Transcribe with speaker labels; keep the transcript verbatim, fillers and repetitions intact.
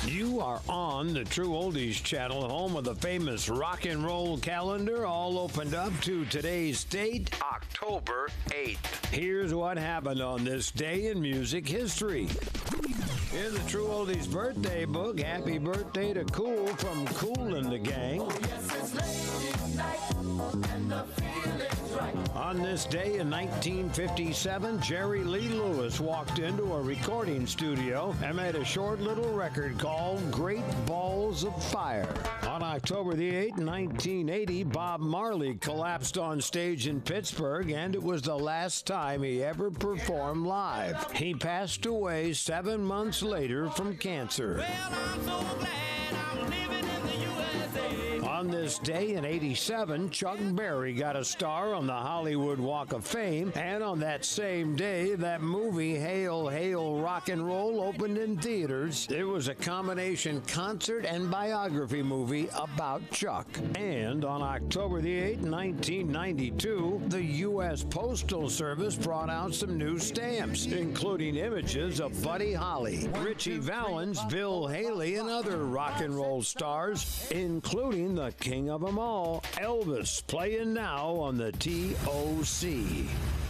Speaker 1: You are on the True Oldies channel, home of the famous rock and roll calendar, all opened up to today's date, October eighth. Here's what happened on this day in music history. In the True Oldies birthday book, happy birthday to Cool from Kool and the Gang.
Speaker 2: Oh, yes, it's late night, and the feeling's right.
Speaker 1: On this day in nineteen fifty-seven, Jerry Lee Lewis walked into a recording studio and made a short little record called Great Balls of Fire. On October the eighth, nineteen eighty, Bob Marley collapsed on stage in Pittsburgh, and it was the last time he ever performed live. He passed away seven months later from cancer.
Speaker 3: Well, I'm so glad I'm living in the U S A.
Speaker 1: On this day in eighty-seven, Chuck Berry got a star on the Hollywood Walk of Fame, and on that same day, that movie Hail, Hail, Rock and Roll opened in theaters. It was a combination concert and biography movie about Chuck. And on October the eighth, nineteen ninety-two, the U S Postal Service brought out some new stamps, including images of Buddy Holly, Ritchie Valens, Bill Haley, and other rock and roll stars, including the king of them all, Elvis, playing now on the T O C.